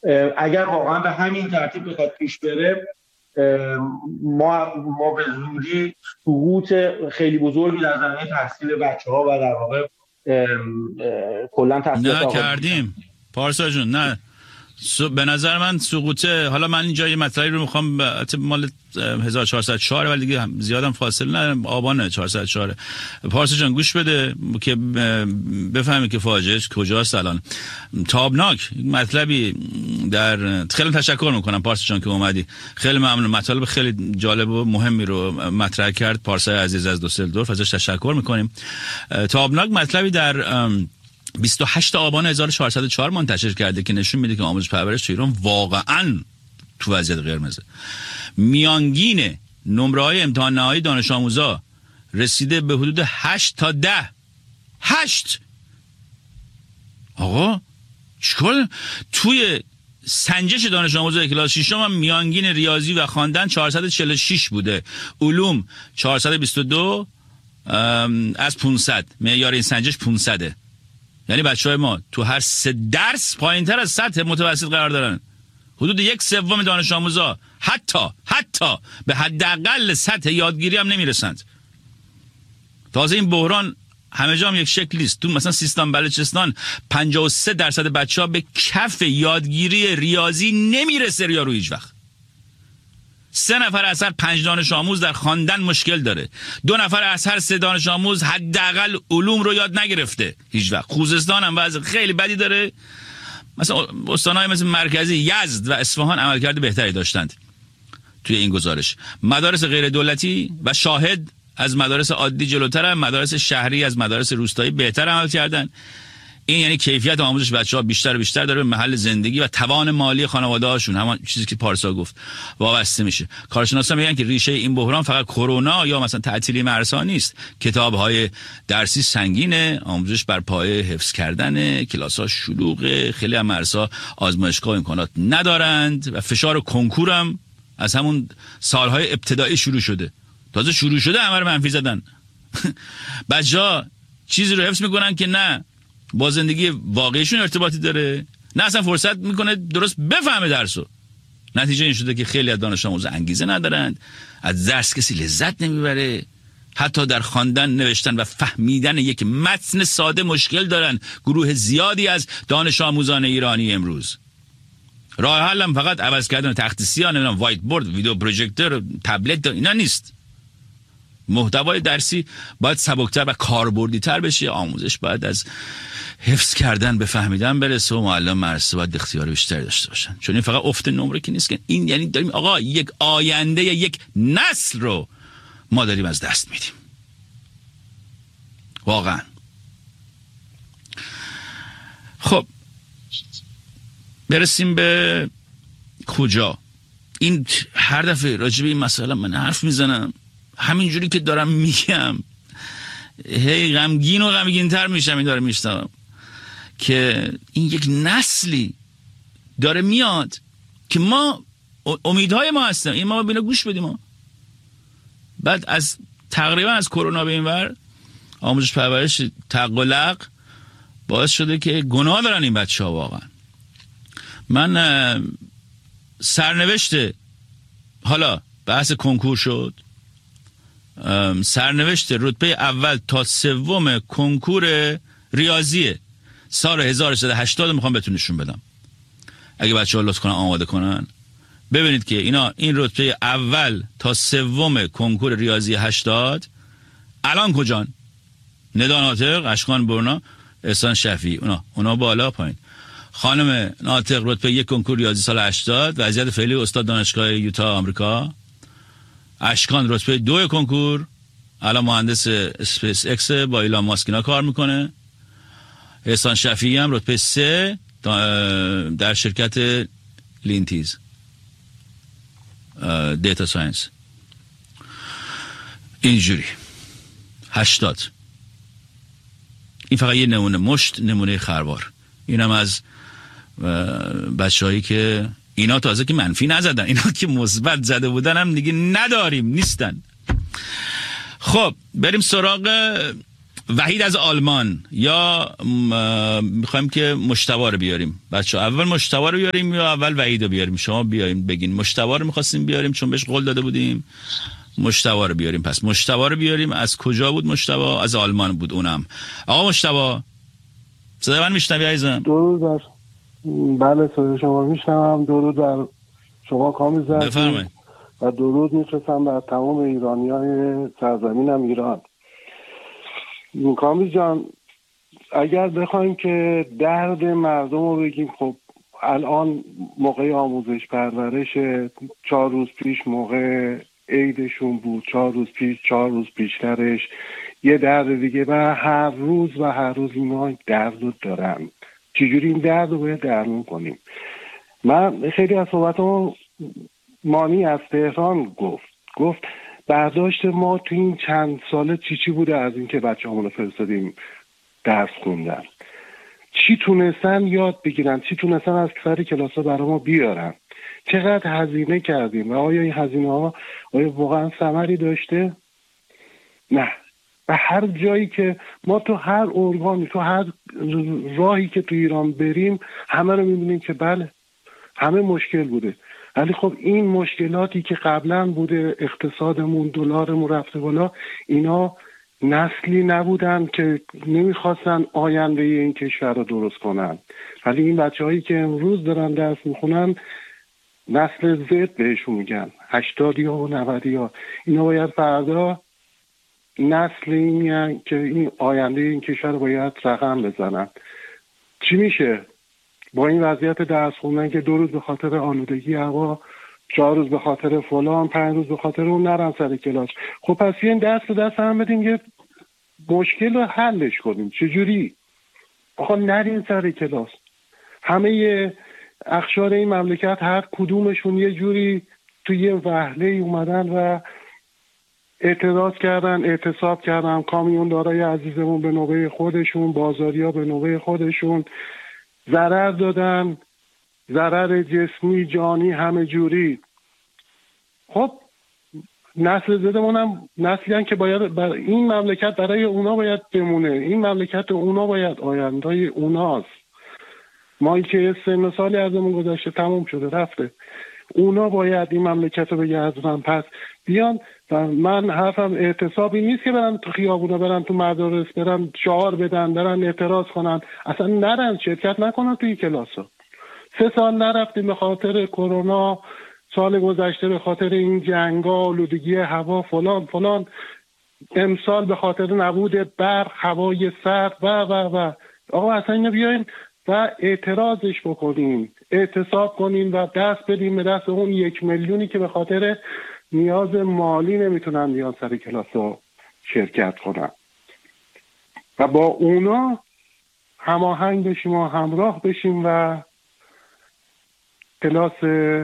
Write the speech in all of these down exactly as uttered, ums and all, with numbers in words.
اگر واقعا به همین ترتیب بخواد پیش بره ما ما به زودی سقوط خیلی بزرگی در زمینه تحصیل بچه‌ها و در واقع کلا تحصیل نه کردیم پارسا جون. نه به نظر من سقوطه، حالا من اینجا یه مطلبی رو میخوام مال هزار و چهارصد و چهار ولی دیگه زیادم فاصله نه، آبان چهارصد و چهار. پارسا جان گوش بده که بفهمی که فاجعه کجاست الان. تابناک مطلبی در خیلی تشکر میکنم پارسا جان که اومدی، خیلی ممنون، مطالب خیلی جالب و مهمی رو مطرح کرد پارسا عزیز از دوسلدورف، ازش تشکر میکنیم. تابناک مطلبی در بیست و هشتم آبان هزار و چهارصد و چهار منتشر کرده که نشون میده که آموزش پرورش تو ایران واقعا تو وضعیت قرمزه. میانگین نمره‌های امتحان نهایی دانش آموزا رسیده به حدود هشت تا ده. هشت. آقا چیکار؟ توی سنجش دانش آموزای کلاس ششم هم میانگین ریاضی و خواندن چهارصد و چهل و شش بوده، علوم چهارصد و بیست و دو از پانصد. معیار این سنجش پانصده. یعنی بچه‌های ما تو هر سه درس پایین‌تر از سطح متوسط قرار دارن. حدود یک سوم دانش آموزا حتی حتی به حداقل سطح یادگیری هم نمیرسند. تازه این بحران همه جا هم یک شکلی است. تو مثلا سیستان بلوچستان پنجاه و سه درصد بچه‌ها به کف یادگیری ریاضی نمیرسه یا رو هیچ وقت. سه نفر از هر پنج دانش آموز در خواندن مشکل داره. دو نفر از هر سه دانش آموز حداقل علوم رو یاد نگرفته هیچ وقت. خوزستان هم وضع خیلی بدی داره. مثلا استان‌های مثل مرکزی یزد و اصفهان عملکرد بهتری داشتند توی این گزارش. مدارس غیر دولتی و شاهد از مدارس عادی جلوتر، مدارس شهری از مدارس روستایی بهتر عمل کردن. این یعنی کیفیت آموزش بچه‌ها بیشتر و بیشتر داره به محل زندگی و توان مالی خانواده‌هاشون، همون چیزی که پارسا گفت، وابسته میشه. کارشناسان میگن که ریشه این بحران فقط کرونا یا مثلا تعطیلی مدرسه‌ها نیست. کتاب‌های درسی سنگینه، آموزش بر پایه حفظ کردن، کلاس‌ها شلوغه، خیلی از مدرسه‌ها آزمایشگاه امکانات ندارند و فشار کنکور هم از همون سال‌های ابتدایی شروع شده. تازه شروع شده همه رو منفی زدن. بچه‌ها چیزی رو حفظ میکنن که نه با زندگی واقعیشون ارتباطی داره، نه اصلا فرصت میکنه درست بفهمه درسو. نتیجه این شده که خیلی از دانش آموزا انگیزه ندارند، از درس کسی لذت نمیبره، حتی در خواندن، نوشتن و فهمیدن یک متن ساده مشکل دارن. گروه زیادی از دانش آموزان ایرانی امروز راه حل هم فقط عوض کردن تخت سیاه، نمیدونم وایت بورد، ویدیو پروژکتور، تبلت، اینا نیست. محتوای درسی باید سبکتر و کاربردی‌تر بشه. آموزش باید از حفظ کردن به فهمیدن برسه و معلم مدرسه باید اختیار بیشتری داشته باشن. چون این فقط افت نمره که نیست، که این یعنی داریم آقا یک آینده، یک نسل رو ما داریم از دست میدیم. واقعا. خب برسیم به کجا؟ این هر دفعه راجع به این مسئله من حرف میزنم، همینجوری که دارم میگم هی غمگین و غمگین تر میشم. این داره میشتم که این یک نسلی داره میاد که ما امیدهای ما هستن، این ما بینا گوش بدیم. ما بعد از تقریبا از کرونا به این ور آموزش پرورش تقلق باعث شده که گناه دارن این بچه ها. واقعا من سرنوشت، حالا بحث کنکور شد، سرنوشت رتبه اول تا سوم کنکور ریاضی سال هزار و سیصد و هشتاد میخوام بهتون نشون بدم. اگه بچه‌ها لطف کنن آماده کنن ببینید که اینا این رتبه اول تا سوم کنکور ریاضی هشتاد الان کجان؟ ندا ناطق، اشکان برنا، احسان شفیعی، اونا اونا بالا پایین. خانم ناطق رتبه یک کنکور ریاضی سال هشتاد، وضعیت فعلی استاد دانشگاه یوتا آمریکا. اشکان رتبه دو کنکور، الان مهندس اسپیس اکس با ایلان ماسک اینا کار میکنه. احسان شفیعی هم رتبه سه در شرکت لینتیز دیتا ساینس. اینجوری هشتاد. این فقط یه نمونه، مشت نمونه خروار. اینم از بچه‌هایی که اینا تازه که منفی نزدن، اینا که مثبت زده بودن هم دیگه نداریم، نیستن. خب بریم سراغ وحید از آلمان یا میخوایم که مجتبی رو بیاریم؟ بچه اول مجتبی رو بیاریم یا اول وحید رو بیاریم؟ شما بیاریم بگین. مجتبی رو میخواستیم بیاریم چون بهش قول داده بودیم. مجتبی رو بیاریم. پس مجتبی رو بیاریم. از کجا بود مجتبی؟ از آلمان بود اونم. آقا مجتبی صدای من میشنوی عزیزم؟ درود بر بله صدای شما میشنوم. درود بر شما کامی زدی بفرمایید. و درود میفرستم بر تمام ایرانیای سرزمینم ایران. کامی جان اگر بخوایم که درد مردم رو بگیم، خب الان موقع آموزش پرورش، چهار روز پیش موقع عیدشون بود، چهار روز پیش چهار روز پیشترش یه درد دیگه و هر روز و هر روز اینا درد رو دارن. چجوری این درد رو باید درمون کنیم؟ من خیلی از صحبتمو مانی از تهران گفت گفت برداشت ما تو این چند ساله چی چی بوده از اینکه بچه همون رو فرستادیم درس خوندن، چی تونستن یاد بگیرن، چی تونستن از سر کلاسا برای ما بیارن، چقدر هزینه کردیم و آیا این هزینه ها آیا واقعا ثمری داشته؟ نه. و هر جایی که ما تو هر ارگانی، تو هر راهی که تو ایران بریم همه رو میبینیم که بله همه مشکل بوده، ولی خب این مشکلاتی که قبلا بوده، اقتصادمون دلارمون رفته بالا، اینا نسلی نبودن که نمیخواستن آینده این کشور رو درست کنن، ولی این بچه هایی که امروز دارن درس میخونن نسل زد بهشون میگن، هشتادی ها و نودی ها، اینا باید فردا نسل این که این آینده این کشور رو باید رقم بزنن. چی میشه با این وضعیت درس خوندن که دو روز به خاطر آلودگی هوا، چهار روز به خاطر فلان، پنج روز به خاطر اون نرن سر کلاس؟ خب پس این دست به دست هم بدیم که مشکل رو حلش کنیم. چجوری؟ آخه نرین سر کلاس. همه اقشار این مملکت هر کدومشون یه جوری توی یه وهله اومدن و اعتراض کردن، اعتصاب کردن. کامیوندارای عزیزمون به نوبه خودشون، بازاریا به نوبه خودشون ضرر دادن، ضرر جسمی، جانی، همه جوری. خب نسل زدمون هم نسلی هن که باید بر این مملکت برای اونا باید بمونه، این مملکت اونا باید آینده اوناست. ما که سن سالی ازمون گذشته تموم شده رفته، اونا باید این مملکت رو بگردونن. پس بیان و من حرفم اعتصابی نیست که برن تو خیابونا، برن تو مدارس، برن شعار بدن، برن اعتراض کنن، اصلا نرن شرکت نکنن توی کلاسا. سه سال نرفتیم به خاطر کرونا، سال گذشته به خاطر این جنگا، آلودگی هوا، فلان فلان، امسال به خاطر نبود برق، هوای سرد و و و آقا اصلا اینو بیاین و اعتراضش بکنیم، اعتصاب کنیم و دست بدیم به دست اون یک میلیونی که به خاطر نیاز مالی نمیتونن بیان سر کلاس رو شرکت کنن و با اونا هماهنگ بشیم و همراه بشیم و کلاس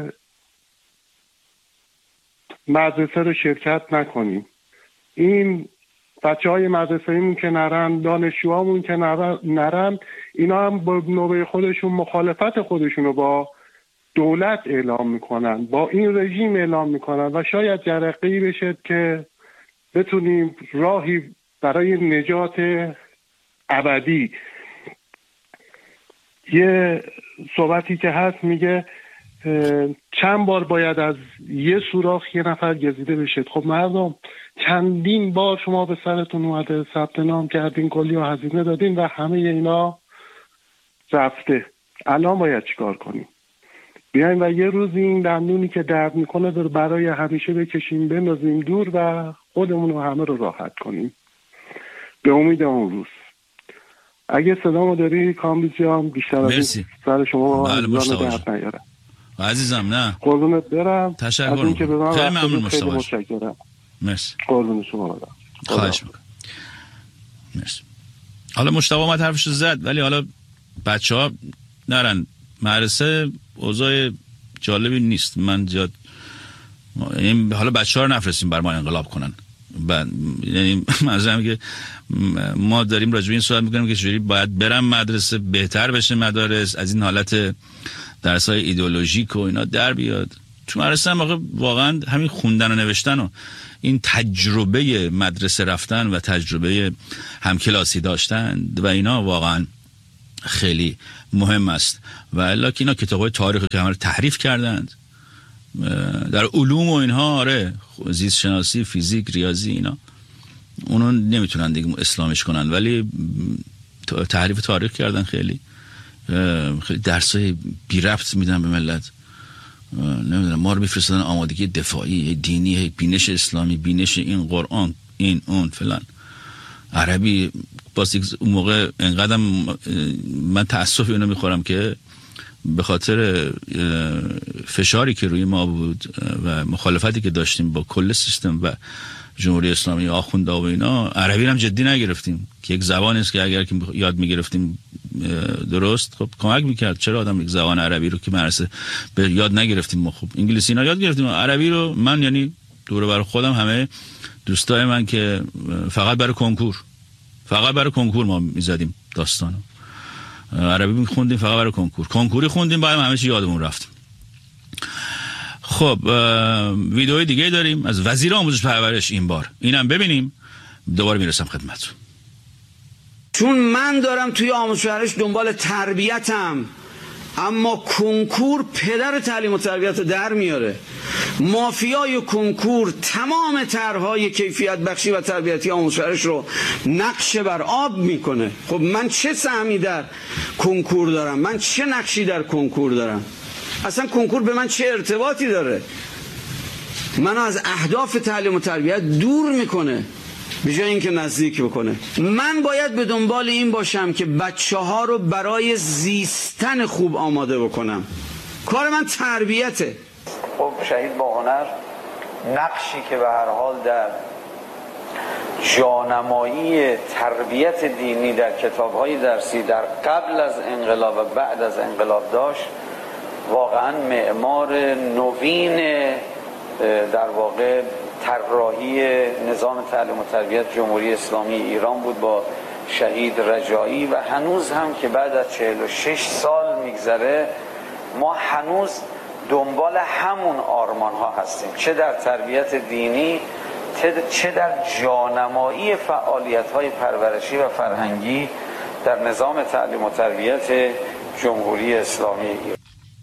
مدرسه رو شرکت نکنیم. این بچه های مدرسه ایمون که نرن، دانشجوهامون که نرن، اینا هم با نوبه خودشون مخالفت خودشون رو با دولت اعلام میکنن، با این رژیم اعلام میکنن و شاید جرقه‌ای بشه که بتونیم راهی برای نجات ابدی. یه صحبتی که هست میگه چند بار باید از یه سوراخ یه نفر گزیده بشه. خب مردم چندین بار شما به سرتون اومده، ثبت نام کردین، کلی و هزینه دادین و همه اینا رفته. الان باید چیکار کنیم؟ بیایم و یه روز این دندونی که درد میکنه برای همیشه بکشیم، بندازیم دور و خودمون و همه رو راحت کنیم به امید اون روز. اگه صدامو داری کامبیز جان، بیشتر از این سر شما عزیزان درد نیارم. عزیزم نه قربونت برم. تشکر از این که به من خیلی ممنون خیلی متشکرم. مرسی. قربون شما برم. خواهش میکنم. مرسی. حالا مجتبی اومد حرفشو زد، ولی حالا بچه‌ها نرن مدرسه. اوضاع جالبی نیست. من زیاد این حالا بچه‌ها رو نفرستیم بر ما انقلاب کنن. بعد یعنی مثلا که ما داریم راجع به این صحبت می‌کنیم که چجوری باید برن مدرسه، بهتر بشه مدارس، از این حالت درس‌های ایدئولوژیک و اینا در بیاد. تو مدرسه هم واقعا همین خوندن و نوشتن و این تجربه مدرسه رفتن و تجربه همکلاسی داشتن و اینا واقعا خیلی مهم است. و الا که اینا کتابای تاریخی که همه تحریف کردند در علوم و اینها، آره زیست شناسی، فیزیک، ریاضی، اینا اونو نمیتونن دیگه اسلامش کنن، ولی تحریف تاریخ کردن. خیلی خیلی درسای بی ربط میدن به ملت. نمیدونم ما رو میفرستادن آمادگی دفاعی، دینی، بینش اسلامی، بینش این قرآن، این اون فلان، عربی. باز اون موقع انقدرم من تأسف اینو میخورم که به خاطر فشاری که روی ما بود و مخالفتی که داشتیم با کل سیستم و جمهوری اسلامی آخوندا و اینا، عربی هم جدی نگرفتیم که یک زبان است که اگر که یاد میگرفتیم درست خب کمک میکرد. چرا آدم یک زبان عربی رو که مدرسه به یاد نگرفتیم؟ ما خب انگلیسی اینا یاد گرفتیم، عربی رو من یعنی دور بر خودم همه دوستای من که فقط برای کنکور فقط برای کنکور ما میزدیم داستانو، عربی میخوندیم فقط برای کنکور، کنکوری خوندیم بعد همه چی یادمون رفت. خب ویدئوی دیگه داریم از وزیر آموزش پرورش، این بار اینم ببینیم دوباره میرسم خدمتتون. چون من دارم توی آموزش پرورش دنبال تربیتم، اما کنکور پدر تعلیم و تربیت رو در میاره. مافیای کنکور تمام طرحهای کیفیت بخشی و تربیتی آموزش پرورش رو نقش بر آب میکنه. خب من چه سهمی در کنکور دارم؟ من چه نقشی در کنکور دارم؟ اصلا کنکور به من چه ارتباطی داره؟ منو از اهداف تعلیم و تربیت دور میکنه به جای اینکه نزدیک بکنه. من باید به دنبال این باشم که بچه ها رو برای زیستن خوب آماده بکنم. کار من تربیته. خب شهید با هنر نقشی که به هر حال در جانمایی تربیت دینی در کتاب‌های درسی در قبل از انقلاب و بعد از انقلاب داشت، واقعا معمار نوین در واقع طراحی نظام تعلیم و تربیت جمهوری اسلامی ایران بود با شهید رجایی. و هنوز هم که بعد از چهل و شش سال میگذره ما هنوز دنبال همون آرمان ها هستیم، چه در تربیت دینی چه در جانمایی فعالیت های پرورشی و فرهنگی در نظام تعلیم و تربیت جمهوری اسلامی ایران.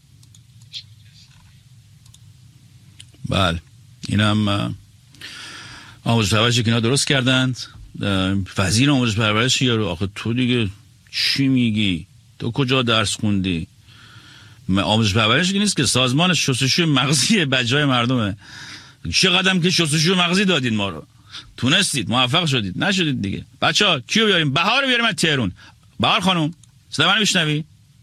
بله اینم آموزش پرورشی که اینا درست کردند. وزیر آموزش پرورشی یا رو آخه تو دیگه چی میگی؟ تو کجا درس خوندی؟ آموزش پرورشی که نیست که سازمان شستشوی مغزی بچه‌های مردمه. چه قدم که شستشوی مغزی دادید ما رو، تونستید، موفق شدید، نشدید دیگه. بچه‌ها کیو بیاریم؟ بهار بیاریم از تهران. بهار خانم صدا منو میشنوی؟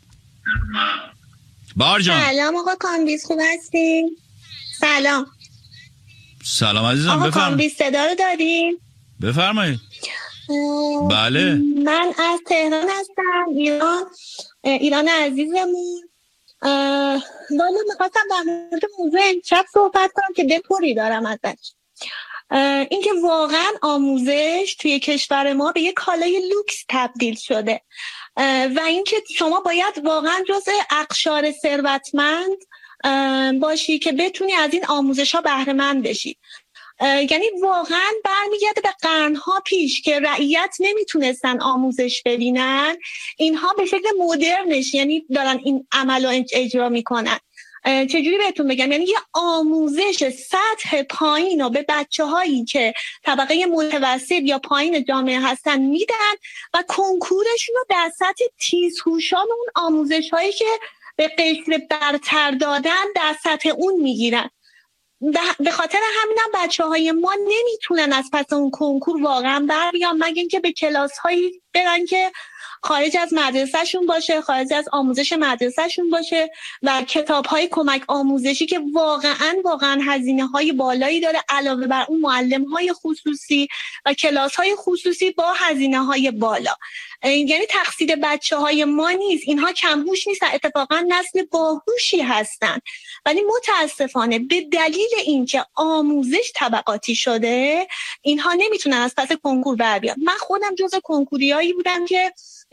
بهار جان. سلام آقا کامبیز، خوب هستین؟ سلام. سلام عزیزم، آقا بفرمایید. کامبیز صدا رو دارین؟ بفرمایید. بله من از تهران هستم، ایران، ایران عزیزمون. والا میخواستم در مورد موضوع امشب صحبت کنم که دپوری دارم ازش. اینکه واقعا آموزش توی کشور ما به یک کالای لوکس تبدیل شده و اینکه شما باید واقعا جزء اقشار ثروتمند باشی که بتونی از این آموزش ها بهره مند بشی. یعنی واقعا برمیگرده به قرنها پیش که رعیت نمیتونستن آموزش ببینن، اینها به شکل مدرنش یعنی دارن این عمل رو اجرا میکنن. چجوری بهتون بگم؟ یعنی یه آموزش سطح پایین رو به بچه هایی که طبقه متوسط یا پایین جامعه هستن میدن و کنکورشون رو در سطح تیزهوشان اون آموزش هایی که به قشر برتر دادن در سطح اون میگیرن. به خاطر همینم بچه های ما نمیتونن از پس اون کنکور واقعا بر بیان، مگه اینکه به کلاس هایی برن که خارج از مدرسه شون باشه، خارج از آموزش مدرسه شون باشه و کتاب های کمک آموزشی که واقعا واقعا هزینه های بالایی داره، علاوه بر اون معلم های خصوصی و کلاس های خصوصی با هزینه های بالا. یعنی تقصیر بچه های ما نیست، اینها کمهوش نیستن، اتفاقا نسل باهوشی هستن، ولی متاسفانه به دلیل اینکه آموزش طبقاتی شده اینها نمیتونن از پس کنکور بر بیان. من خودم جزء کنکوریایی بودم که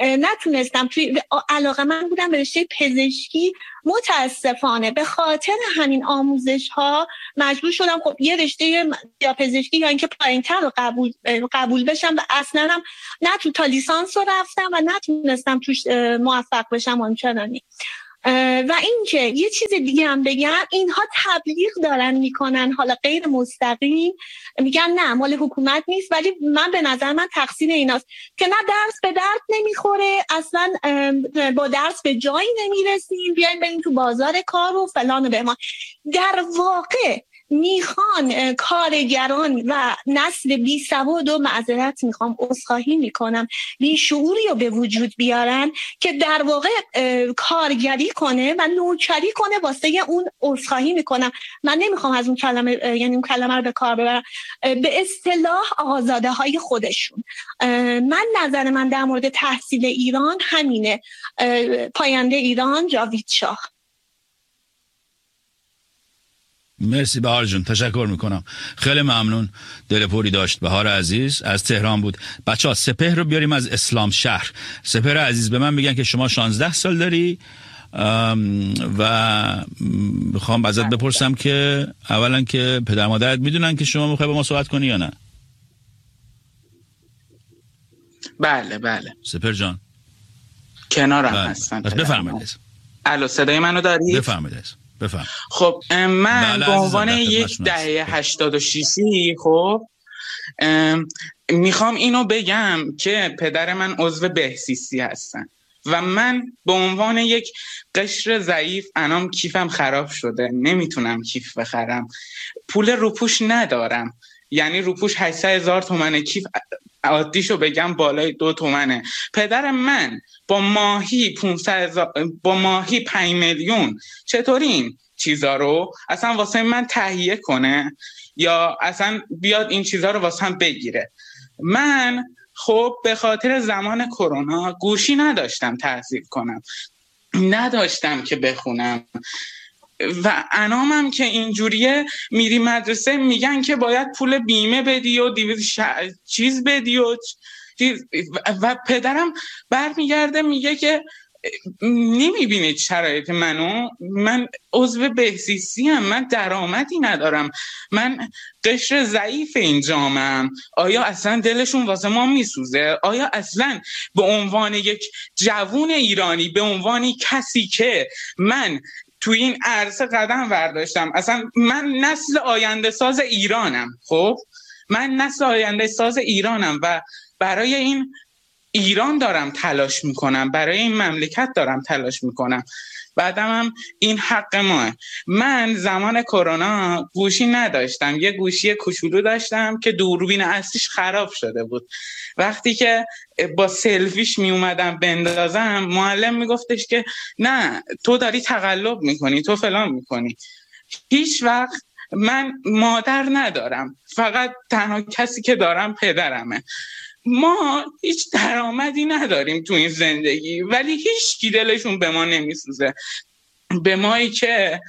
نتونستم توی علاقه من بودم به رشته پزشکی، متاسفانه به خاطر همین آموزش ها مجبور شدم خب یه رشته یا پزشکی یا اینکه پایین‌تر رو قبول قبول بشم و اصلا هم نه تو تا لیسانس رو رفتم و نتونستم توش موفق بشم آنچنانی. و اینکه یه چیز دیگه هم بگم، اینها تبلیغ دارن میکنن، حالا غیر مستقیم میگن نه مال حکومت نیست، ولی من به نظر من تقصیر ایناست که نه درس به درد نمیخوره، اصلا با درس به جایی نمیرسیم، بیاین بریم تو بازار کار و فلان و بهمان. در واقع میخوان کارگران و نسل بی سواد و معذرت میخوام عذرخواهی میکنم بی شعوری رو به وجود بیارن که در واقع کارگری کنه و نوکری کنه واسه اون. عذرخواهی میکنم، من نمیخوام از اون کلمه یعنی اون کلمه رو به کار ببرم، به اصطلاح آزاده های خودشون. من نظر من در مورد تحصیل ایران همینه. پاینده ایران، جاوید شاه. مرسی بهار جون، تشکر میکنم، خیلی ممنون. دل پوری داشت. بهار عزیز از تهران بود. بچه ها سپهر رو بیاریم از اسلام شهر. سپهر عزیز به من میگن که شما شانزده سال داری و میخوام ازت بپرسم که اولا که پدر مادرت میدونن که شما میخوای با ما صحبت کنی یا نه؟ بله بله سپهر جان کنارم بله. هستن. بس بفرمایید. الو صدای منو داری؟ بفرمایید. بفهم. خب من بله به عنوان یک هستم. دهه هشتاد و شیشی خب میخوام اینو بگم که پدر من عضو بهسیسی هستن و من به عنوان یک قشر ضعیف انام کیفم خراب شده، نمیتونم کیف بخرم، پول روپوش ندارم، یعنی روپوش هشتصد هزار تومنه، کیف عادیشو بگم بالای دو تومنه. پدر من با ماهی پانصد هزار، با ماهی پنج میلیون چطوری این چیزا رو اصلا واسه من تهیه کنه یا اصلا بیاد این چیزا رو واسه هم بگیره؟ من خب به خاطر زمان کرونا گوشی نداشتم تحصیل کنم، نداشتم که بخونم و انامم که اینجوریه میری مدرسه میگن که باید پول بیمه بدی و دیویز ش... چیز بدی و چیز و پدرم برمیگرده میگه که نمیبینید شرایط منو، من عضو بهسیسی ام، من درآمدی ندارم، من قشر ضعیف این جامعه‌ام، آیا اصلا دلشون واسه ما میسوزه؟ آیا اصلا به عنوان یک جوون ایرانی، به عنوان کسی که من تو این عرصه قدم برداشتم، اصلا من نسل آینده ساز ایرانم، خب من نسل آینده ساز ایرانم و برای این ایران دارم تلاش میکنم، برای این مملکت دارم تلاش میکنم، بعدم هم این حق ماه. من زمان کرونا گوشی نداشتم، یه گوشی کوچولو داشتم که دوربین اصلیش خراب شده بود. وقتی که با سلفیش می اومدم بندازم، معلم میگفتش که نه تو داری تقلب میکنی، تو فلان میکنی. هیچ وقت من مادر ندارم، فقط تنها کسی که دارم پدرمه. ما هیچ درآمدی نداریم تو این زندگی، ولی هیچ کی دلشون به ما نمیسوزه، به مایی که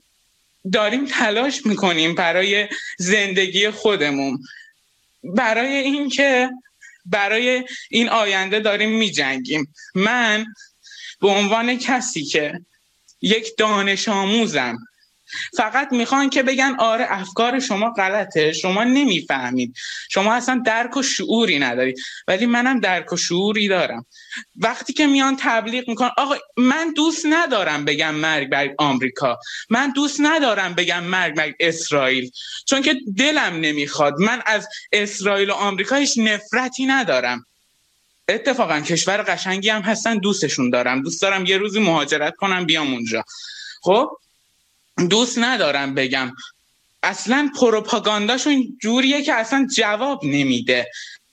داریم تلاش میکنیم برای زندگی خودمون، برای این که برای این آینده داریم میجنگیم. من به عنوان کسی که یک دانش آموزم، فقط میخوان که بگن آره افکار شما غلطه، شما نمیفهمید، شما اصلا درک و شعوری ندارید، ولی منم درک و شعوری دارم. وقتی که میان تبلیغ میکنن، آقا من دوست ندارم بگم مرگ بر آمریکا، من دوست ندارم بگم مرگ بر اسرائیل، چون که دلم نمیخواد. من از اسرائیل و آمریکا هیچ نفرتی ندارم، اتفاقا کشور قشنگی هم هستن، دوستشون دارم، دوست دارم یه روزی مهاجرت کنم بیام اونجا. خب دوست ندارم بگم، اصلا پروپاگانداشون جوریه که اصلا جواب نمیده.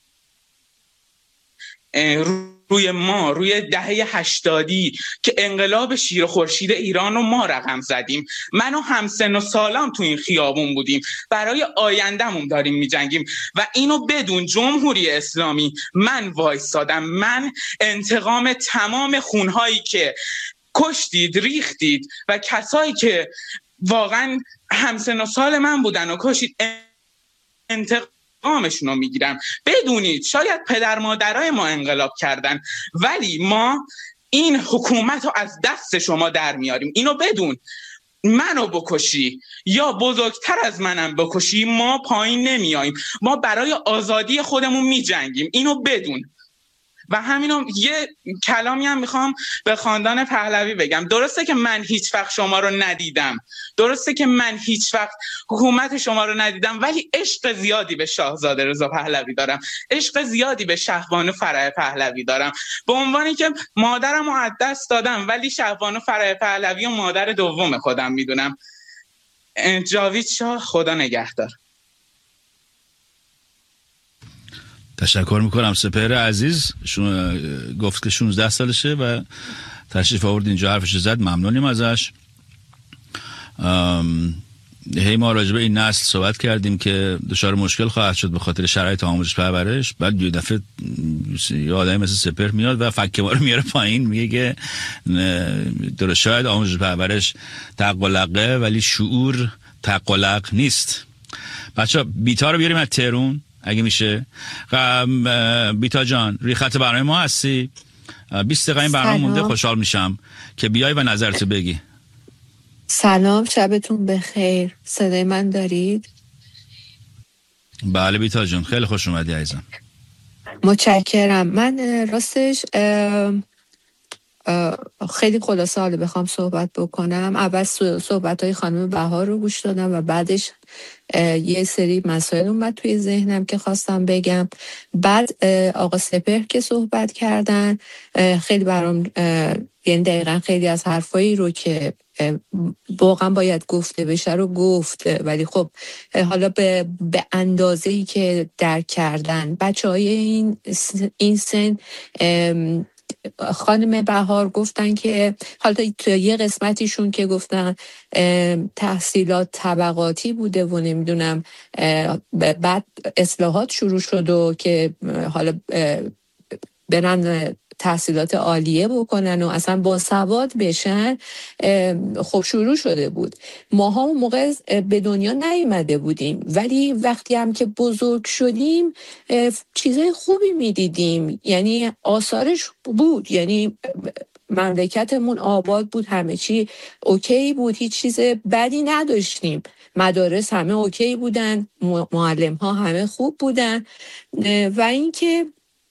روی ما، روی دهه هشتادی که انقلاب شیر خورشید ایران رو ما رقم زدیم، من و همسن و سالام تو این خیابون بودیم، برای آیندهمون داریم میجنگیم و اینو بدون جمهوری اسلامی من وایسادم. من انتقام تمام خونهایی که کشتید، ریختید و کسایی که واقعا همسن و سال من بودن و کشتید، انتقام انتقامشون رو میگیرم. بدونید شاید پدر مادرای ما انقلاب کردن، ولی ما این حکومت رو از دست شما در میاریم. اینو بدون. منو بکشی یا بزرگتر از منم بکشی، ما پایین نمیاییم. ما برای آزادی خودمون میجنگیم. اینو بدون. و همینو یه کلامی هم میخوام به خاندان پهلوی بگم. درسته که من هیچ وقت شما رو ندیدم، درسته که من هیچ وقت حکومت شما رو ندیدم، ولی عشق زیادی به شاهزاده رضا پهلوی دارم، عشق زیادی به شهبانو فرح پهلوی دارم. به عنوانی که مادرم رو از دست دادم، ولی شهبانو فرح پهلوی و مادر دوم خودم میدونم. جاوید شاه، خدا نگهدار. تشکر میکنم. سپهر عزیز شون... گفت که شانزده سالشه و تشریف آورد اینجا حرفش زد، ممنونیم ازش. ام... هی ما راجع به این نسل صحبت کردیم که دچار مشکل خواهد شد به خاطر شرایط آموزش پرورش. بعد یه دفعه یه آدمی مثل سپهر میاد و فکه ما رو میاره پایین، میگه که درست شاید آموزش پرورش تقلقه ولی شعور تقلق نیست. بچه بیتا رو بیاریم از تهران اگه میشه. بیتا جان روی خط برنامه ما هستی؟ بیست دقیقه این برنامه مونده، خوشحال میشم که بیای و نظرتو بگی. سلام، شبتون بخیر. صدای من دارید؟ بله بیتا جان، خیلی خوش اومدی عزیزم. متشکرم. من راستش اه خیلی خلاصه حالا بخوام صحبت بکنم، اول صحبت های خانم بهار رو گوش دادم و بعدش یه سری مسائل اومد توی ذهنم که خواستم بگم. بعد آقا سپهر که صحبت کردن خیلی برام، یعنی دقیقا خیلی از حرفایی رو که واقعا باید گفته بشه رو گفت، ولی خب حالا به, به اندازه‌ای که درک کردن بچه های این, این سن. خانم بهار گفتن که حالا یه قسمتیشون که گفتن تحصیلات طبقاتی بوده و نمیدونم بعد اصلاحات شروع شد و که حالا برن تحصیلات عالیه بکنن و اصلا با سواد بشن. خب شروع شده بود. ماها اون موقع به دنیا نیومده بودیم، ولی وقتی هم که بزرگ شدیم چیزای خوبی میدیدیم، یعنی آثارش بود، یعنی مملکتمون آباد بود، همه چی اوکی بود، هیچ چیز بدی نداشتیم، مدارس همه اوکی بودن، معلم ها همه خوب بودن. و اینکه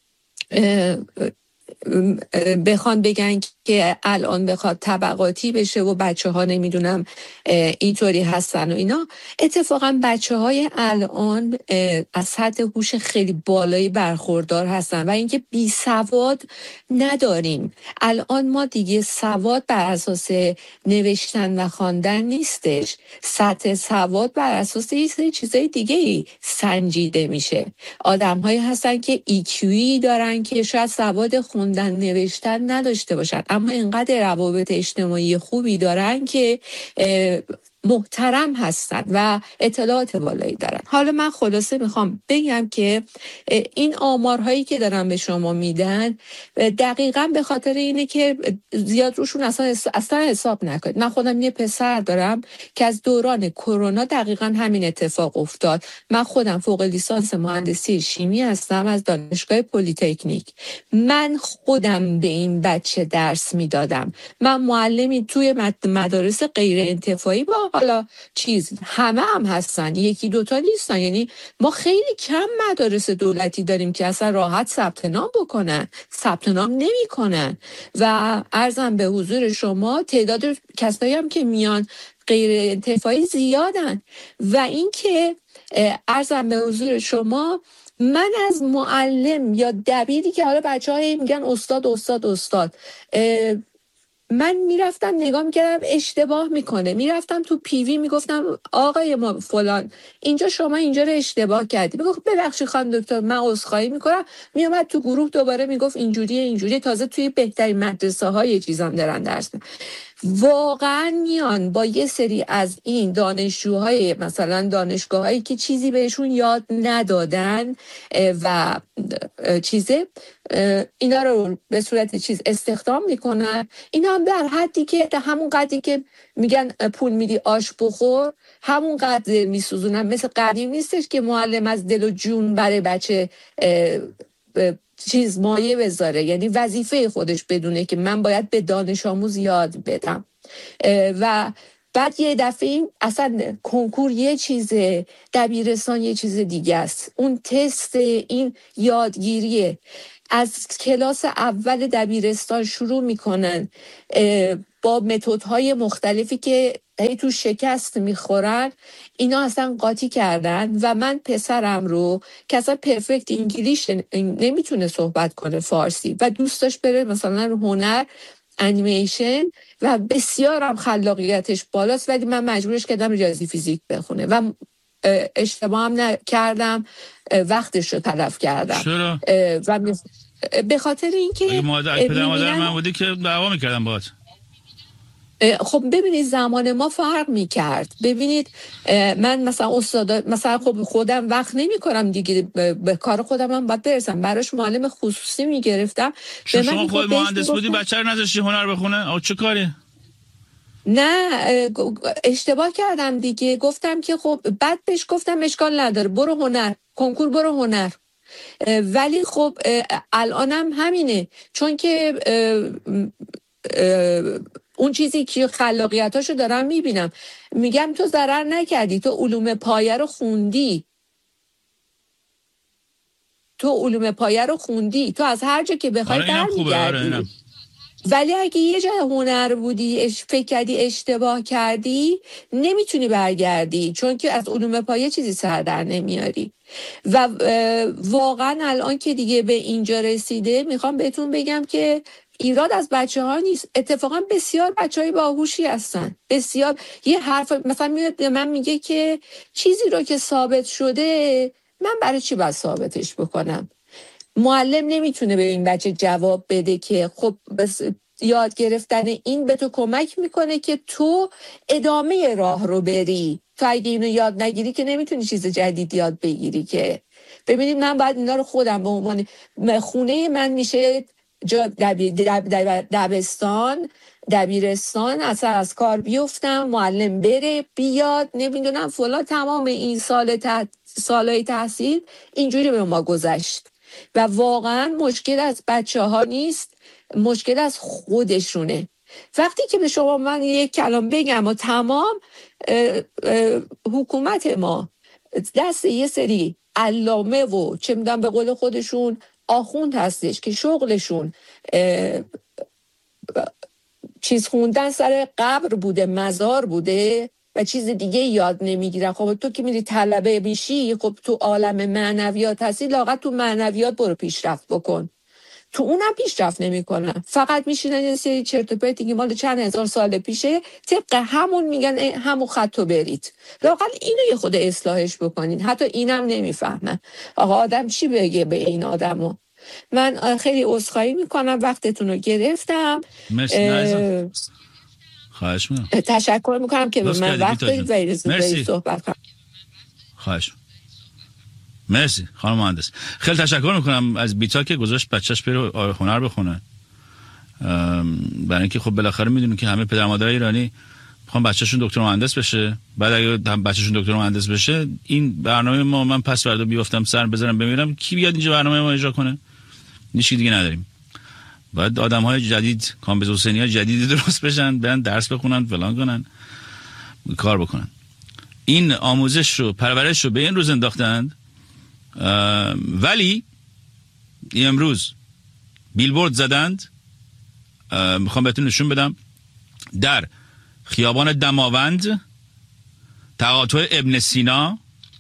بخوان بگن که الان بخواد طبقاتی بشه و بچه ها نمیدونم اینطوری هستن و اینا، اتفاقا بچه های الان از سطح هوش خیلی بالایی برخوردار هستن و اینکه بی سواد نداریم. الان ما دیگه سواد بر اساس نوشتن و خواندن نیستش، سطح سواد بر اساس یه سری چیزای دیگه ای سنجیده میشه. آدم هایی هستن که ایکیویی دارن که شاید سواد خوندن نوشتن نداشته باشن، اما اینقدر روابط اجتماعی خوبی دارن که محترم هستن و اطلاعات بالایی دارن. حالا من خلاصه میخوام بگم که این آمارهایی که دارن به شما میدن دقیقاً به خاطر اینه که زیاد روشون اصلا اصلا حساب نکنید. من خودم یه پسر دارم که از دوران کرونا دقیقاً همین اتفاق افتاد. من خودم فوق لیسانس مهندسی شیمی هستم از دانشگاه پلی‌تکنیک. من خودم به این بچه درس میدادم. من معلمی توی مدارس غیر انتفاعی با حالا چیز همه هم هستن، یکی دوتا نیستن، یعنی ما خیلی کم مدارس دولتی داریم که اصلا راحت ثبت نام بکنن، ثبت نام نمی کنن. و عرضم به حضور شما تعداد کسایی هم که میان غیر انتفاعی زیادن. و اینکه عرضم به حضور شما من از معلم یا دبیری که حالا بچه های میگن استاد استاد استاد من میرفتم نگاه میکردم اشتباه میکنه، میرفتم تو پیوی میگفتم آقای ما فلان اینجا شما اینجا رو اشتباه کردی، بگو ببخشید خانم دکتر من عذرخواهی میکنم. میومد تو گروه دوباره میگفت اینجوریه اینجوریه، تازه توی بهترین مدرسه های چیزام دارن درس. واقعا میان با یه سری از این دانشجوهای مثلا دانشگاهایی که چیزی بهشون یاد ندادن و چیزه اینا رو به صورت چیز استخدام میکنن. اینا هم در حدی که همون قدری که میگن پول میدی آش بخور همون قدر میسوزونن. مثل قدیم نیستش که معلم از دل و جون برای بچه چیز مایه بذاره، یعنی وظیفه خودش بدونه که من باید به دانش آموز یاد بدم. و بعد یه دفعه این اصلا کنکور یه چیزه، دبیرستان یه چیز دیگه است. اون تست این یادگیریه، از کلاس اول دبیرستان شروع میکنن با متدهای مختلفی که هی تو شکست میخورن. اینا اصلا قاطی کردن و من پسرم رو که اصلا پرفکت انگلیش نمیتونه صحبت کنه فارسی و دوست داشت بره مثلا هنر انیمیشن و بسیارم خلاقیتش بالاست، ولی من مجبورش کردم ریاضی فیزیک بخونه و اشتباه هم نکردم، وقتش رو تلف کردم. چرا؟ و به خاطر اینکه مادر پدر مادر من بودی که دعوا میکردم باهات. خب ببینید زمان ما فرق میکرد. ببینید من مثلا استاد مثلا خب خودم وقت نمی کنم دیگه، به کار خودم هم باید برسم، براش معلم خصوصی میگرفتم. به من شما خود مهندس بودی بچه رو نذاشتی هنر بخونه؟ آه چه کاری؟ نه اشتباه کردم دیگه. گفتم که خب بعد بهش گفتم اشکال نداره برو هنر، کنکور برو هنر. ولی خب الانم همینه، چون که اون چیزی که خلاقیتاشو دارم میبینم. میگم تو ضرر نکردی، تو علوم پایه رو خوندی، تو علوم پایه رو خوندی، تو از هر جا که بخوای برمیگردی. ولی اگه یه جا هنر بودی فکر کردی اشتباه کردی نمیتونی برگردی، چون که از علوم پایه چیزی سر در نمیاری. و واقعا الان که دیگه به اینجا رسیده میخوام بهتون بگم که ایراد از بچه ها نیست، اتفاقا بسیار بچه های باهوشی هستن. بسیار یه حرف مثلا میاد من میگه که چیزی رو که ثابت شده من برای چی باید ثابتش بکنم؟ معلم نمیتونه به این بچه جواب بده که خب بس یاد گرفتن این به تو کمک میکنه که تو ادامه راه رو بری. تو اگه اینو یاد نگیری که نمیتونی چیز جدید یاد بگیری که. ببینید من باید اینا رو خودم به عنوان خونه من میشه جا دبی دب دب دبستان دبیرستان اصلا از کار بیفتم، معلم بره بیاد نمیدونم فلان، تمام این سال تح... سالهای تحصیل اینجوری به ما گذشت. و واقعا مشکل از بچه ها نیست، مشکل از خودشونه. وقتی که به شما من یک کلام بگم و تمام اه اه حکومت ما دست یه سری علامه و چه میدونم به قول خودشون آخوند هستش که شغلشون چیز خوندن سر قبر بوده، مزار بوده و چیز دیگه یاد نمیگیرن. خب تو که میری طلبه میشی، خب تو عالم معنویات هستی، لااقل تو معنویات برو پیشرفت بکن. تو اونم پیشرفت نمیکنن، فقط میشینن یه سری چرت و پرتی که مال چند هزار سال پیشه، طبق همون میگن همون خطو برید. لااقل اینو یه خود اصلاحش بکنین. حتی اینم نمیفهمن. آقا آدم چی بگه به این آدمو؟ من خیلی عذرخواهی میکنم وقتتون رو گرفتم. مرسی. خواهش میکنم. تشکر میکنم که به من وقت دادید و اجازه صحبت کنم. خواهش. مرسی خانم مهندس. خیلی تشکر میکنم از بیتا که گذاشت بچهش بره هنر بخونه. برای اینکه خب بالاخره میدونیم که همه پدر مادر ایرانی میخوان بچه‌شون دکتر مهندس بشه. بعد اگه بچه‌شون دکتر مهندس بشه، این برنامه ما من پس فردا بیافتم سر بزنم بمیرم، کی بیاد اینجا برنامه ما اجرا کنه؟ هیچ دیگه نداریم. باید آدم‌های جدید، کامبیز حسینی‌ها جدیدی درست بشن، برن درس بخونن، فلان کنن، کار بکنن. این آموزش رو، پرورش رو به این روز انداختند. ولی امروز بیلبورد زدند، میخوام بهتون نشون بدم، در خیابان دماوند تقاطع ابن سینا،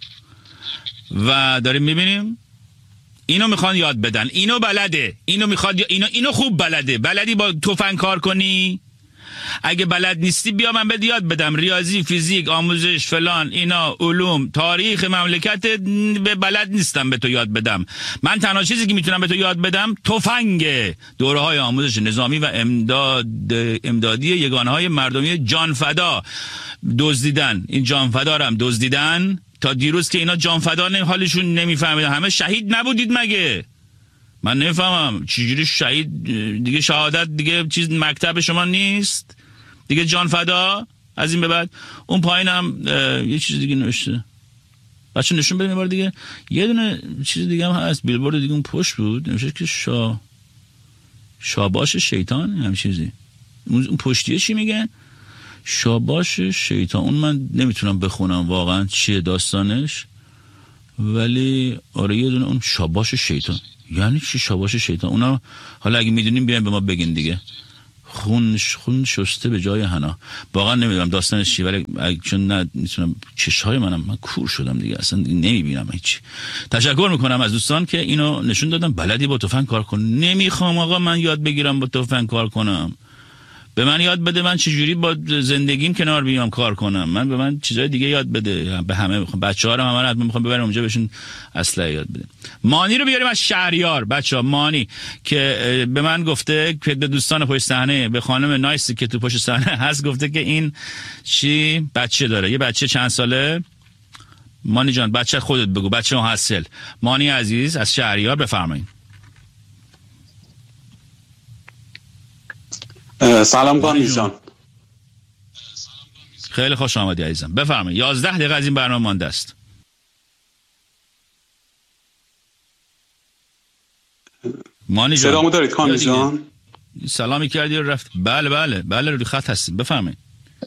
و داریم میبینیم اینو میخوان یاد بدن. اینو بلده، اینو میخواد، اینو اینو خوب بلده. بلدی با تفنگ کار کنی؟ اگه بلد نیستی بیا من بهت یاد بدم، ریاضی، فیزیک، آموزش فلان اینا، علوم، تاریخ مملکت به بلد نیستم به تو یاد بدم. من تنها چیزی که میتونم به تو یاد بدم تفنگ، دوره‌های آموزش نظامی و امداد امدادی یگانه‌های مردمی جانفدا دزدیدن. این جانفدا رو هم دزدیدن تا دیروز که اینا جانفدا نه حالشون نمیفهمیدن. همه شهید نبودید مگه؟ من نمیفهمم چجوری شهید دیگه، شهادت دیگه چیز مکتب شما نیست دیگه، جانفدا از این به بعد. اون پایین هم یه چیز دیگه نوشته، بچه نشون بدیم بار دیگه. یه دونه چیز دیگه هم هست، بیلبورد دیگه اون پشت بود نوشته که شا شاباش شیطان، هم چیزی اون پشتیه چی میگه؟ شاباش شیطان. اون من نمیتونم بخونم واقعا چیه داستانش، ولی آره یه دونه اون شاباش شیطان یعنی چی؟ شاباش شیطان اونا حالا اگه میدونیم بیاین به ما بگین دیگه. خون خون شسته به جای حنا، واقعا نمیدونم داستانش چی، ولی چون نه میتونم چشهای منم من کور شدم دیگه، اصلا دیگه نمیبینم هیچ. تشکر میکنم از دوستان که اینو نشون دادن. بلدی با تفنگ کار کن؟ نمیخوام آقا من یاد بگیرم با تفنگ کار کنم. به من یاد بده من چجوری با زندگیم کنار بیام کار کنم. من به من چیزای دیگه یاد بده. به همه میخوام، بچه‌ها رو همه رو میخوام ببرم اونجا بهشون اسلحه یاد بده. مانی رو بیاریم از شهریار. بچه‌ها مانی که به من گفته که به دوستان پشت صحنه، به خانم نایسی که تو پشت صحنه هست گفته که این چی بچه داره، یه بچه چند ساله. مانی جان بچه خودت بگو، بچه محصل. مانی عزیز از شهریار بفرمایید. سلام کامیز جان. خیلی خوش آمدی عزیزم، بفرمایید. یازده دقیقه از این برنامه مانده است. مانی جان سلامو دارید کامیز جان؟ سلامی کردی و رفت. بله بله بله روی خط هستیم، بفرمایید.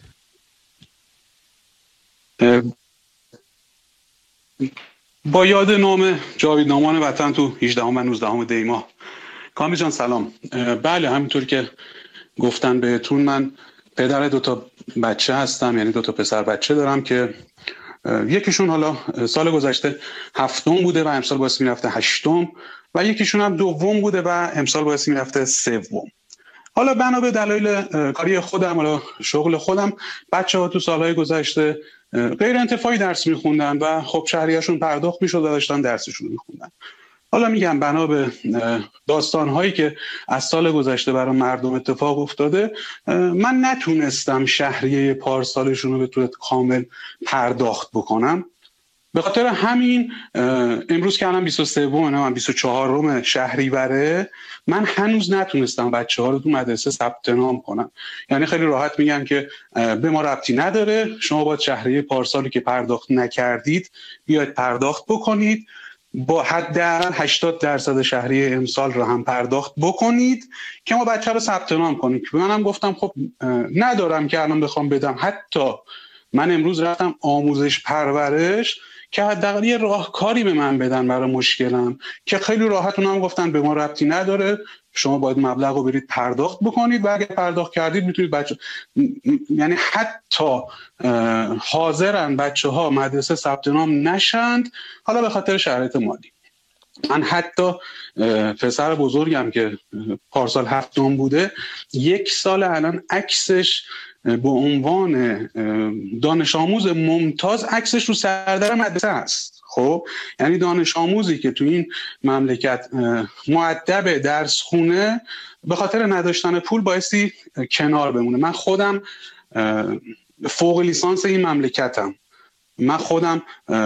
با یاد نام جاویدنامان وطن تو هجدهم و نوزدهم دی ماه. کامیز جان سلام. بله همینطور که گفتن بهتون، من پدر دوتا بچه هستم، یعنی دوتا پسر بچه دارم که یکیشون حالا سال گذشته هفتم بوده و امسال باعث میرفته هشتم و یکیشون هم دوم بوده و امسال باعث میرفته سوم. حالا بنا به دلایل کاری خودم، حالا شغل خودم، بچه ها تو سالهای گذشته غیر انتفاعی درس میخوندن و خب شهریه‌شون پرداخت میشد و داشتن درسشون میخوندن. حالا میگم بنا به داستان‌هایی که از سال گذشته برای مردم اتفاق افتاده، من نتونستم شهریه پارسالشون رو به طور کامل پرداخت بکنم. به خاطر همین امروز که الان بیست و سه من بیست و چهار شهریوره، من هنوز نتونستم بچه‌ها رو تو مدرسه ثبت نام کنم. یعنی خیلی راحت میگن که به ما ربطی نداره، شما باید شهریه پارسالی که پرداخت نکردید بیاید پرداخت بکنید، با حداقل هشتاد درصد شهریه امسال رو هم پرداخت بکنید که ما بچه رو ثبت نام کنیم. که منم گفتم خب ندارم که الان بخوام بدم. حتی من امروز رفتم آموزش پرورش که حداقل یه راهکاری به من بدن برای مشکلم، که خیلی راحت اونم گفتن به ما ربطی نداره، شما باید مبلغ رو برید پرداخت بکنید و اگر پرداخت کردید میتونید بچه، یعنی حتی حاضرن بچه ها مدرسه ثبت نام نشند حالا به خاطر شرایط مالی. من حتی پسر بزرگم که پارسال هفتم بوده، یک سال الان عکسش به عنوان دانش آموز ممتاز عکسش رو سردر مدرسه است. خب یعنی دانش آموزی که تو این مملکت مؤدب درس خونه به خاطر نداشتن پول بایستی کنار بمونه. من خودم فوق لیسانس این مملکتم، من خودم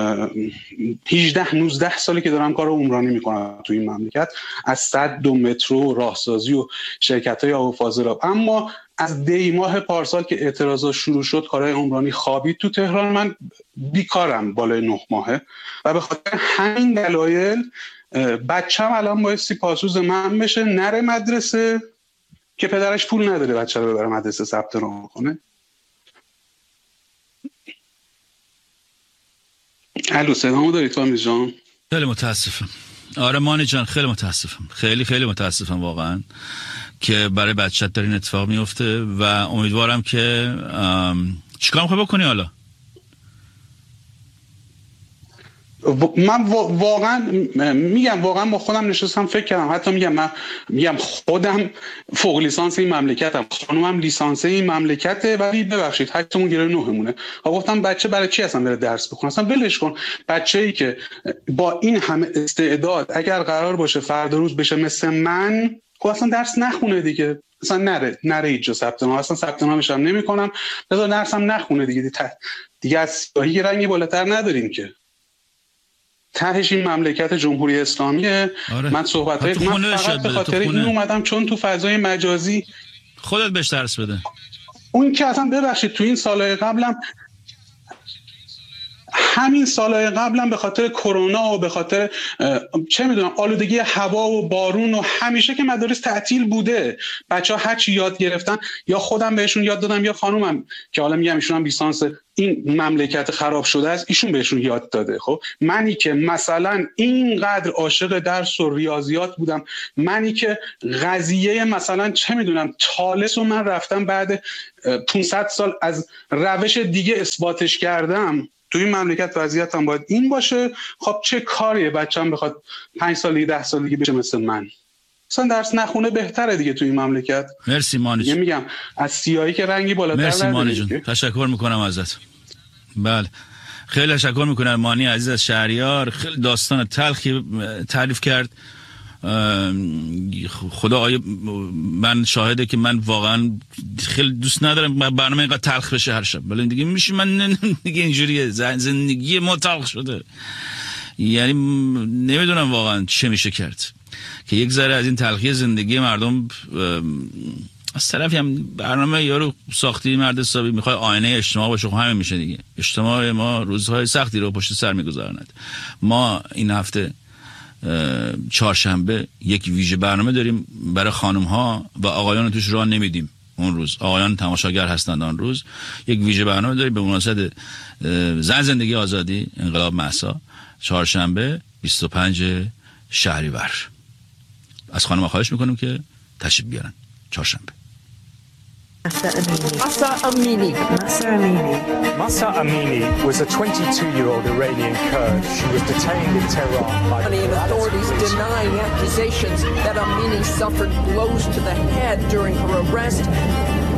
هجده نوزده سالی که دارم کار عمرانی میکنم تو این مملکت، از صد و مترو راهسازی و شرکت‌های آب و فاضلاب. اما از دی ماه پارسال که اعتراضات شروع شد، کارهای عمرانی خوابید تو تهران، من بیکارم بالای نه ماهه و به خاطر همین دلایل بچه‌م الان بایستی پاسوز من بشه، نره مدرسه که پدرش پول نداره بچه رو ببره مدرسه ثبت نام کنه. الو صدامو داری کامیز جان؟ خیلی متاسفم. آره مانی جان خیلی متاسفم، خیلی خیلی متاسفم واقعا که برای بچت داره این اتفاق میفته و امیدوارم که چیکار میخوای بکنی حالا؟ من واقعا میگم واقعا با خودم نشستم فکر کردم، حتی میگم من میگم خودم فوق لیسانس این مملکتم، خانومم لیسانس این مملکته، ولی ببخشید هشتمون گیره نهمونه. گفتم بچه برای چی اصلا بره درس بخونه؟ اصلا ولش کن. بچه‌ای که با این همه استعداد اگر قرار باشه فردا روز بشه مثل من، خب اصلا درس نخونه دیگه، اصلا نره نره اینجا ثبت نام، اصلا ثبت نامش هم نمی‌کنم، بذار درسم نخونه دیگه. دیگه از سیاهی رنگی بالاتر نداریم که. تهش این مملکت جمهوری اسلامیه. آره. من صحبت‌های من فقط به خاطر این اومدم چون تو فضای مجازی خودت بهش درس بده. اون که اصلا ببخشید تو این سالهای قبلم همین سالهای قبلم به خاطر کرونا و به خاطر چه میدونم آلودگی هوا و بارون و همیشه که مدارس تعطیل بوده، بچه‌ها هر چی یاد گرفتن یا خودم بهشون یاد دادم یا خانومم که حالا میگم ایشون هم لیسانس این مملکت خراب شده است ایشون بهشون یاد داده. خب منی که مثلا اینقدر عاشق درس و ریاضیات بودم، منی که قضیه مثلا چه میدونم تالس و من رفتم بعد پانصد سال از روش دیگه اثباتش کردم، تو این مملکت وضعیتم باید این باشه. خب چه کاریه بچه‌م بخواد پنج سالگی ده سالگی بشه مثل من؟ اصلا درس نخونه بهتره دیگه تو این مملکت. مرسی مانی جون. میگم از سیاهی که رنگی بالاتر مرسی مانی جون. تشکر میکنم ازت. بله خیلی تشکر میکنم مانی عزیز از شهریار. خیلی داستان تلخی تعریف کرد. خدا آیه من شاهده که من واقعا خیلی دوست ندارم برنامه اینقدر تلخ بشه هر شب، ولی دیگه میشه من دیگه اینجوریه، زندگی ما تلخ شده. یعنی نمیدونم واقعا چه میشه کرد که یک ذره از این تلخی زندگی مردم. از طرفی هم برنامه یارو ساختی مرد حسابی میخوای آینه اجتماع باشه، خب همین میشه دیگه. اجتماع ما روزهای سختی رو پشت سر میگذارند. ما این هفته چهارشنبه یک ویژه برنامه داریم برای خانم ها و آقایان توش راه نمیدیم. اون روز آقایان تماشاگر هستند. آن روز یک ویژه برنامه داریم به مناسبت زن زندگی آزادی انقلاب مهسا، چهارشنبه بیست و پنجم شهریور. از خانم ها خواهش میکنم که تشریف بیارن چهارشنبه. Mahsa Amini. Mahsa Amini. Mahsa Amini was a twenty-two-year-old Iranian Kurd. She was detained in Tehran by the authorities denying accusations that Amini suffered blows to the head during her arrest.